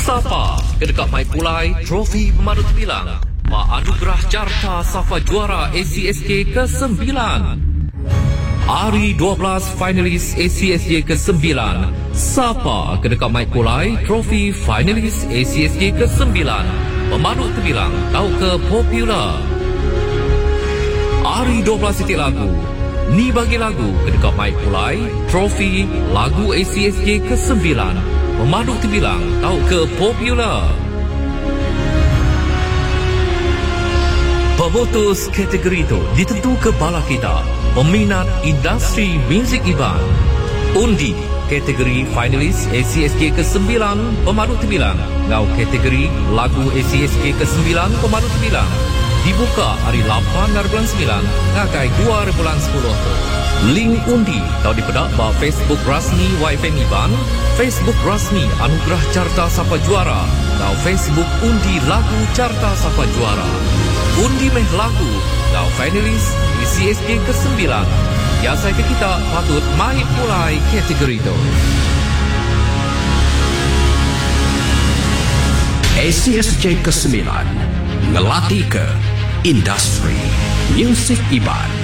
Sapa kedekat Mai Pulai Trofi Pemandu Tebilang Anugerah Carta Safa Juara ACSJ ke-9. Hari 12 finalis ACSJ ke-9. Sapa kedekat Mai Pulai Trofi finalis ACSJ ke-9. Pemandu Tebilang tahu ke popular. Hari 12 titik lagu. Ni bagi lagu kedekat Mai Pulai Trofi lagu ACSJ ke-9. Pemandu Tebilang tahu ke popular. Pemutus kategori itu ditentu ke bala kita, peminat industri muzik Iban. Undi kategori finalis ACSJ ke-9 Pemandu Tebilang. Ngau kategori lagu ACSJ ke-9 Pemandu Tebilang. Dibuka hari 8 dari bulan 9 ngakai 2 bulan 10 tu. Link undi tahu dipedak ba Facebook rasmi YFM Iban, Facebook rasmi Anugerah Carta Sapa Juara, atau Facebook undi lagu Carta Sapa Juara. Undi meh lagu atau finalis di CSJ ke-9. Ya saya ke kita patut Mai Pulai kategori itu. ACSJ ke-9 ngelatih ke industri muzik Iban.